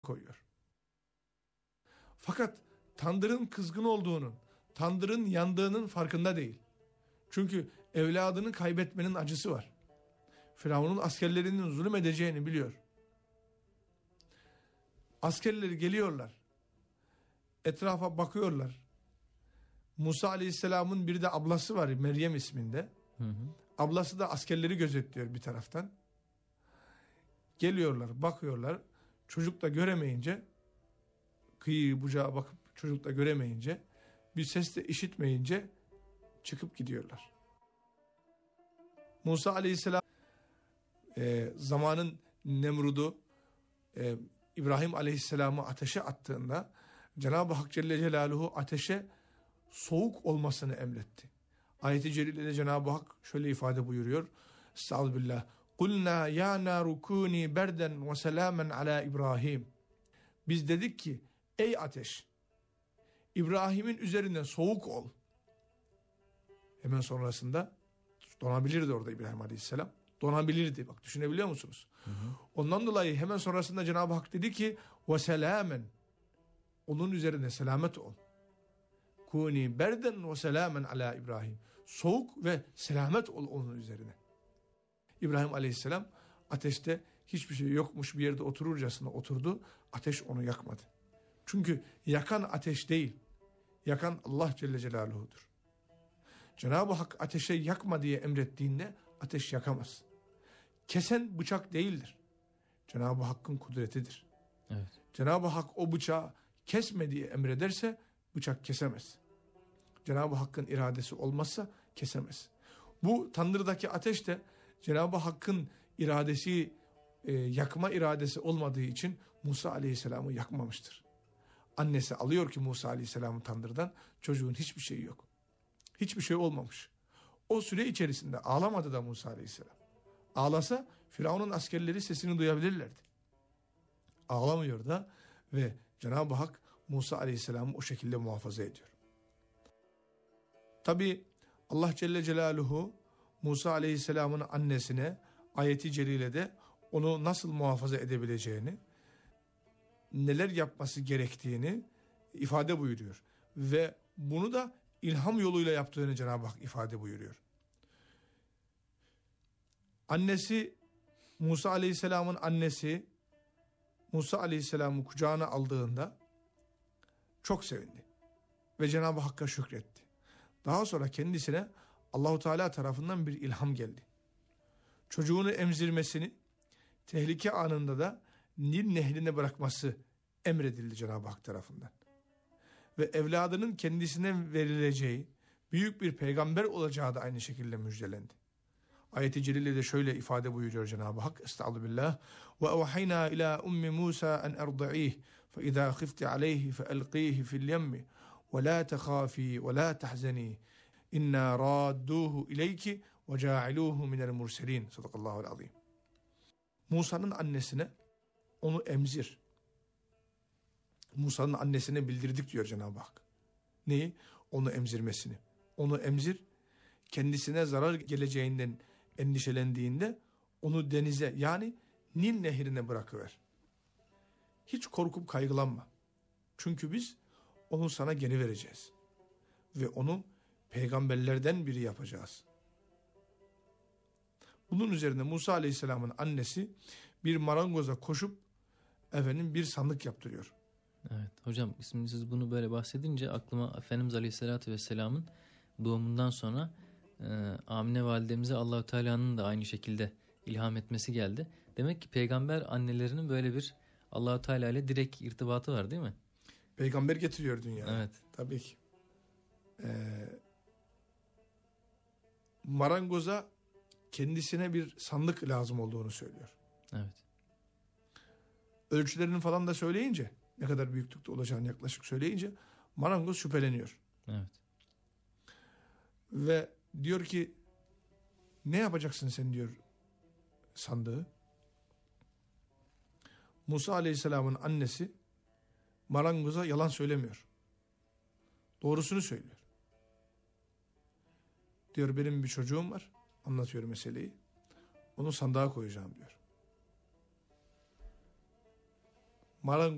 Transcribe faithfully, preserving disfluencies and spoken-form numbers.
koyuyor. Fakat tandırın kızgın olduğunun, tandırın yandığının farkında değil. Çünkü evladını kaybetmenin acısı var. Firavun'un askerlerinin zulüm edeceğini biliyor. Askerleri geliyorlar. Etrafa bakıyorlar. Musa Aleyhisselam'ın bir de ablası var, Meryem isminde. Hı hı. Ablası da askerleri gözetliyor bir taraftan. Geliyorlar, bakıyorlar. Çocuk da göremeyince, kıyı bucağa bakıp çocuk da göremeyince, bir ses de işitmeyince çıkıp gidiyorlar. Musa Aleyhisselam e, zamanın Nemrud'u e, İbrahim Aleyhisselam'ı ateşe attığında Cenab-ı Hak Celle Celaluhu ateşe soğuk olmasını emretti. Ayet-i Celile'de Cenab-ı Hak şöyle ifade buyuruyor. Estağfirullah. Kulna ya naru kuni berden ve selamen ala İbrahim. Biz dedik ki ey ateş, İbrahim'in üzerine soğuk ol. Hemen sonrasında donabilirdi orada İbrahim Aleyhisselam. Donabilirdi. Bak düşünebiliyor musunuz? Hı hı. Ondan dolayı hemen sonrasında Cenab-ı Hak dedi ki ve selamen. Onun üzerine selamet ol. Kuni berden ve selamen ala İbrahim. Soğuk ve selamet ol onun üzerine. İbrahim Aleyhisselam ateşte hiçbir şey yokmuş bir yerde otururcasına oturdu. Ateş onu yakmadı. Çünkü yakan ateş değil. Yakan Allah Celle Celaluhu'dur. Cenab-ı Hak ateşe yakma diye emrettiğinde ateş yakamaz. Kesen bıçak değildir. Cenab-ı Hakk'ın kudretidir. Evet. Cenab-ı Hak o bıçağı kesme diye emrederse bıçak kesemez. Cenab-ı Hakk'ın iradesi olmazsa kesemez. Bu tandırdaki ateş de Cenab-ı Hakk'ın iradesi, e, yakma iradesi olmadığı için Musa Aleyhisselam'ı yakmamıştır. Annesi alıyor ki Musa Aleyhisselam'ı tandırdan, çocuğun hiçbir şeyi yok. Hiçbir şey olmamış. O süre içerisinde ağlamadı da Musa Aleyhisselam. Ağlasa Firavun'un askerleri sesini duyabilirlerdi. Ağlamıyor da ve Cenab-ı Hak Musa Aleyhisselam'ı o şekilde muhafaza ediyor. Tabi Allah Celle Celaluhu Musa Aleyhisselam'ın annesine ayeti celilede onu nasıl muhafaza edebileceğini, neler yapması gerektiğini ifade buyuruyor. Ve bunu da ilham yoluyla yaptığını Cenab-ı Hak ifade buyuruyor. Annesi, Musa Aleyhisselam'ın annesi Musa Aleyhisselam'ı kucağına aldığında çok sevindi ve Cenab-ı Hakk'a şükretti. Daha sonra kendisine Allahu Teala tarafından bir ilham geldi. Çocuğunu emzirmesini, tehlike anında da Nil nehrine bırakması emredildi Cenab-ı Hak tarafından. Ve evladının kendisine verileceği büyük bir peygamber olacağı da aynı şekilde müjdelendi. Ayet-i Celile'de şöyle ifade buyuruyor Cenab-ı Hak. Estağfirullah. Ve evhayna ila ummi Musa en erdi'ih fe izâ khifti aleyhi fe elqîhi fil yemmi ve la tehâfî ve la tahzenî inna radduhu ileyki ve câiluhu minel murselîn. Sadakallahu'l azîm. Musa'nın annesine onu emzir. Musa'nın annesine bildirdik diyor Cenab-ı Hak. Neyi? Onu emzirmesini. Onu emzir. Kendisine zarar geleceğinden endişelendiğinde onu denize, yani Nil nehrine bırakıver. Hiç korkup kaygılanma. Çünkü biz onu sana geri vereceğiz. Ve onu peygamberlerden biri yapacağız. Bunun üzerine Musa Aleyhisselam'ın annesi bir marangoza koşup efendim bir sandık yaptırıyor. Evet hocam, şimdi siz bunu böyle bahsedince aklıma Efendimiz Aleyhisselatü Vesselam'ın doğumundan sonra e, Amine validemize Allahu Teala'nın da aynı şekilde ilham etmesi geldi. Demek ki peygamber annelerinin böyle bir Allahu Teala ile direkt irtibatı var, değil mi? Peygamber getiriyor dünyaya. Evet. Tabii ki. Ee, marangoza kendisine bir sandık lazım olduğunu söylüyor. Evet. Ölçülerini falan da söyleyince, ne kadar büyüklükte olacağını yaklaşık söyleyince marangoz şüpheleniyor. Evet. Ve diyor ki ne yapacaksın sen diyor sandığı. Musa Aleyhisselam'ın annesi marangoza yalan söylemiyor. Doğrusunu söylüyor. Diyor benim bir çocuğum var. Anlatıyor meseleyi. Onu sandığa koyacağım diyor. Marangoz